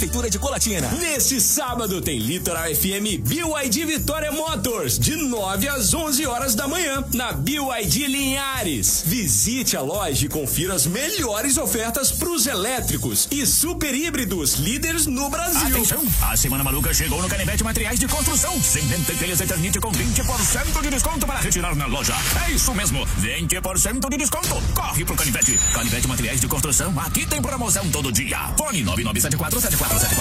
Prefeitura de Colatina. Neste sábado tem Litoral FM BYD Vitória Motors, de 9 às 11 horas da manhã, na BYD Linhares. Visite a loja e confira as melhores ofertas para os elétricos e super híbridos líderes no Brasil. Atenção, a Semana Maluca chegou no Canivete Materiais de Construção. Semente telhas Eternite com 20% de desconto para retirar na loja. É isso mesmo, 20% de desconto. Corre pro Canivete. Canivete Materiais de Construção, aqui tem promoção todo dia. Fone 99747474.